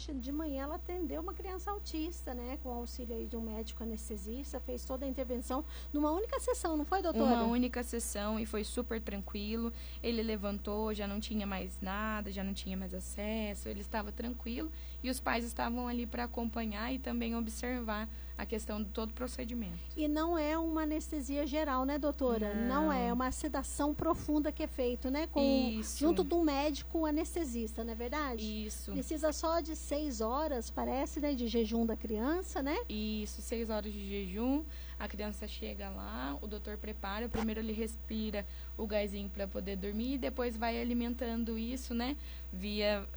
Hoje de manhã ela atendeu uma criança autista, né? Com auxílio aí de um médico anestesista, fez toda a intervenção numa única sessão, não foi, doutora? Uma única sessão e foi super tranquilo. Ele levantou, já não tinha mais nada, já não tinha mais acesso, ele estava tranquilo e os pais estavam ali para acompanhar e também observar a questão de todo o procedimento. E não é uma anestesia geral, né, doutora? Não é uma sedação profunda que é feito, né? Junto de um médico anestesista, não é verdade? Isso. Precisa só de 6 horas, parece, né, de jejum da criança, né? Isso, 6 horas de jejum. A criança chega lá, o doutor prepara, primeiro ele respira o gásinho para poder dormir e depois vai alimentando isso, né, via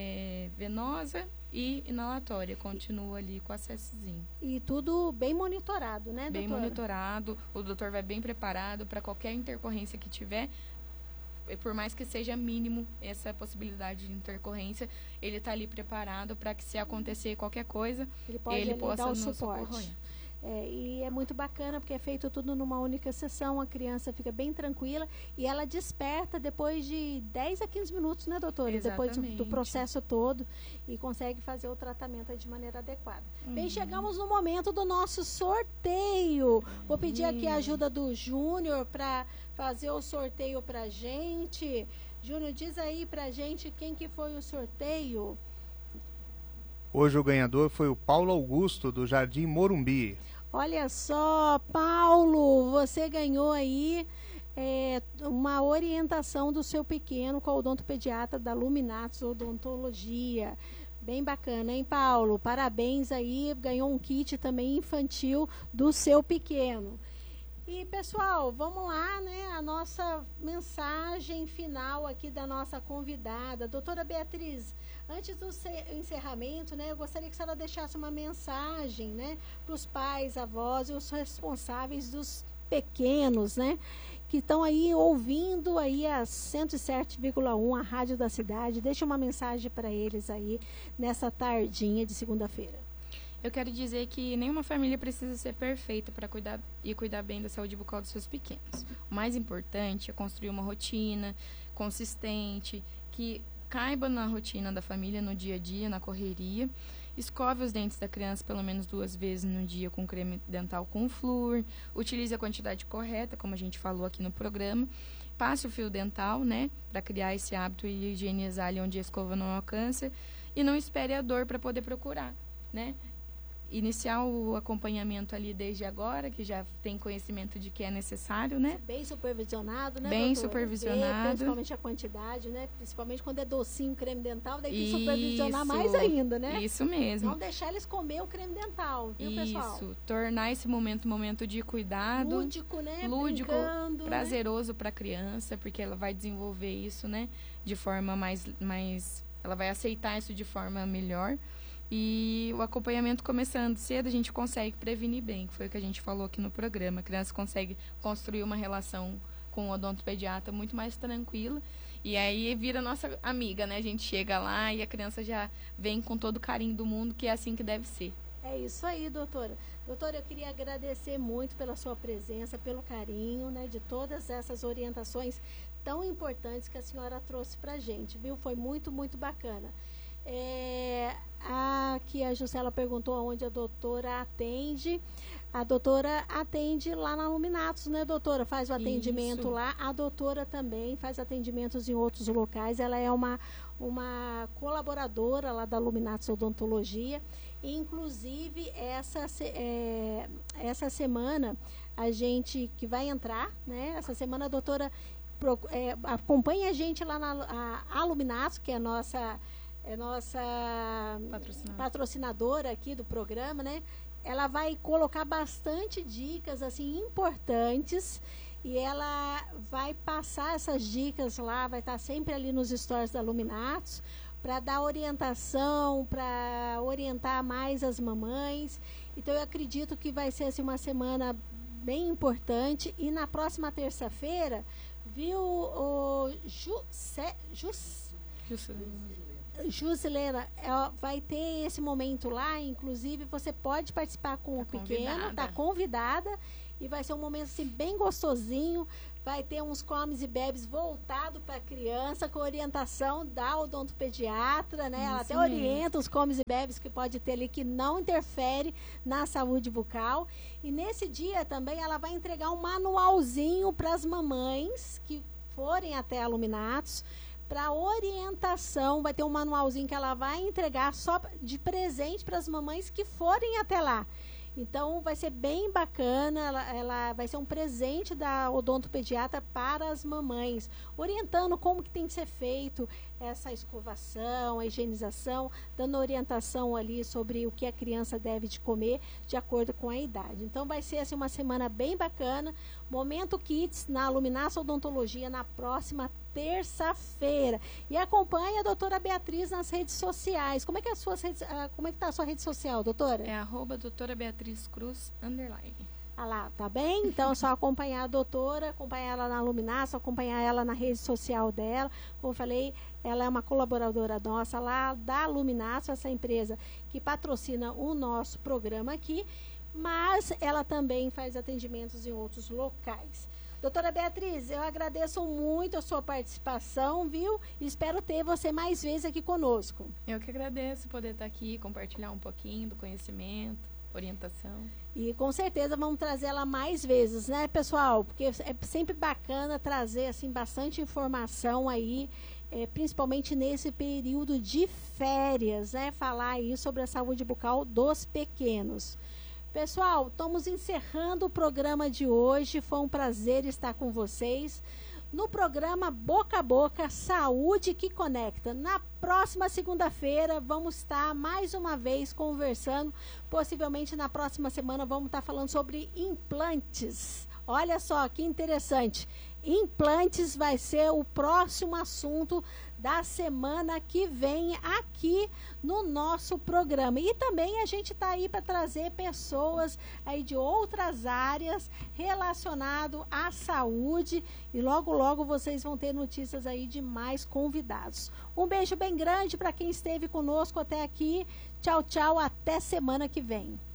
venosa e inalatória, continua ali com acessozinho. E tudo bem monitorado, né, doutora? Bem monitorado, o doutor vai bem preparado para qualquer intercorrência que tiver, por mais que seja mínimo essa possibilidade de intercorrência, ele está ali preparado para que se acontecer qualquer coisa, ele possa dar o nos suporte. socorrer. E é muito bacana porque é feito tudo numa única sessão, a criança fica bem tranquila e ela desperta depois de 10 a 15 minutos, né, doutora? Exatamente. Depois do processo todo e consegue fazer o tratamento de maneira adequada. Bem, chegamos no momento do nosso sorteio. Vou pedir aqui a ajuda do Júnior para fazer o sorteio pra gente. Júnior, diz aí pra gente quem que foi o sorteio. Hoje o ganhador foi o Paulo Augusto, do Jardim Morumbi. Olha só, Paulo, você ganhou aí uma orientação do seu pequeno com o odontopediatra da Luminatos Odontologia. Bem bacana, hein, Paulo? Parabéns aí, ganhou um kit também infantil do seu pequeno. E, pessoal, vamos lá, né? A nossa mensagem final aqui da nossa convidada. Doutora Beatriz, antes do encerramento, né? Eu gostaria que a senhora deixasse uma mensagem, né? Para os pais, avós e os responsáveis dos pequenos, né? Que estão aí ouvindo aí a 107,1, a rádio da cidade. Deixa uma mensagem para eles aí nessa tardinha de segunda-feira. Eu quero dizer que nenhuma família precisa ser perfeita para cuidar bem da saúde bucal dos seus pequenos. O mais importante é construir uma rotina consistente, que caiba na rotina da família, no dia a dia, na correria. Escove os dentes da criança pelo menos 2 vezes no dia com creme dental com flúor. Utilize a quantidade correta, como a gente falou aqui no programa. Passe o fio dental, né, para criar esse hábito e higienizar ali onde a escova não alcança. E não espere a dor para poder procurar, né? Iniciar o acompanhamento ali desde agora, que já tem conhecimento de que é necessário, né? Bem supervisionado, né, Bem doutora? supervisionado. Principalmente a quantidade, né? Principalmente quando é docinho, creme dental, daí tem que supervisionar mais ainda, né? Isso mesmo. Não deixar eles comer o creme dental, viu, pessoal? Isso, tornar esse momento de cuidado. Lúdico, né? Lúdico, brincando, prazeroso, né, para a criança, porque ela vai desenvolver isso, né? De forma mais... Ela vai aceitar isso de forma melhor. E o acompanhamento começando cedo, a gente consegue prevenir bem, que foi o que a gente falou aqui no programa. A criança consegue construir uma relação com o odontopediatra muito mais tranquila. E aí vira nossa amiga, né? A gente chega lá e a criança já vem com todo o carinho do mundo, que é assim que deve ser. É isso aí, doutora. Doutora, eu queria agradecer muito pela sua presença, pelo carinho, né? De todas essas orientações tão importantes que a senhora trouxe pra gente, viu? Foi muito, muito bacana. Aqui a Juscela perguntou onde a doutora atende. A doutora atende lá na Luminatos, né, doutora? Faz o atendimento Isso. lá. A doutora também faz atendimentos em outros locais. Ela é uma colaboradora lá da Luminatos Odontologia. Inclusive, essa semana, a gente que vai entrar, né? Essa semana a doutora acompanha a gente lá na Luminatos, que é nossa patrocinadora aqui do programa, né? Ela vai colocar bastante dicas assim importantes e ela vai passar essas dicas lá, vai estar sempre ali nos stories da Luminatos para dar orientação, para orientar mais as mamães. Então eu acredito que vai ser assim, uma semana bem importante. E na próxima terça-feira, viu, o Jusilena, vai ter esse momento lá, inclusive você pode participar com o pequeno, tá convidada, e vai ser um momento assim bem gostosinho. Vai ter uns comes e bebes voltado para a criança, com orientação da odontopediatra, né? Ela até orienta os comes e bebes que pode ter ali, que não interfere na saúde bucal. E nesse dia também ela vai entregar um manualzinho para as mamães que forem até a Luminatos, para orientação. Vai ter um manualzinho que ela vai entregar só de presente para as mamães que forem até lá. Então, vai ser bem bacana, ela vai ser um presente da odontopediatra para as mamães, orientando como que tem que ser feito essa escovação, a higienização, dando orientação ali sobre o que a criança deve de comer de acordo com a idade. Então, vai ser assim, uma semana bem bacana. Momento Kids na Luminatos Odontologia na próxima terça-feira. E acompanhe a doutora Beatriz nas redes sociais. Como é que está a sua rede social, doutora? É @doutora_Beatriz_Cruz_. Ah lá, tá bem? Então é só acompanhar a doutora, acompanhar ela na Luminatos, acompanhar ela na rede social dela. Como eu falei, ela é uma colaboradora nossa lá da Luminatos, essa empresa que patrocina o nosso programa aqui, mas ela também faz atendimentos em outros locais. Doutora Beatriz, eu agradeço muito a sua participação, viu? Espero ter você mais vezes aqui conosco. Eu que agradeço poder estar aqui, compartilhar um pouquinho do conhecimento, orientação. E com certeza vamos trazer ela mais vezes, né, pessoal? Porque é sempre bacana trazer assim bastante informação aí, principalmente nesse período de férias, né? Falar aí sobre a saúde bucal dos pequenos. Pessoal, estamos encerrando o programa de hoje. Foi um prazer estar com vocês no programa Boca a Boca, Saúde que Conecta. Na próxima segunda-feira vamos estar mais uma vez conversando. Possivelmente na próxima semana vamos estar falando sobre implantes. Olha só que interessante. Implantes vai ser o próximo assunto da semana que vem aqui no nosso programa. E também a gente está aí para trazer pessoas aí de outras áreas relacionado à saúde, e logo logo vocês vão ter notícias aí de mais convidados. Um beijo bem grande para quem esteve conosco até aqui. Tchau, tchau, até semana que vem.